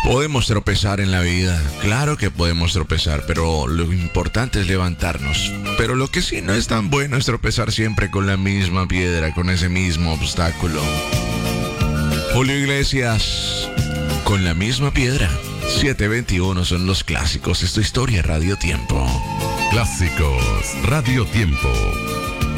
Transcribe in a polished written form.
Podemos tropezar en la vida, claro que podemos tropezar, pero lo importante es levantarnos. Pero lo que sí no es tan bueno es tropezar siempre con la misma piedra, con ese mismo obstáculo. Julio Iglesias, con la misma piedra. 7:21 son los clásicos. Es tu historia, Radio Tiempo. Clásicos Radio Tiempo.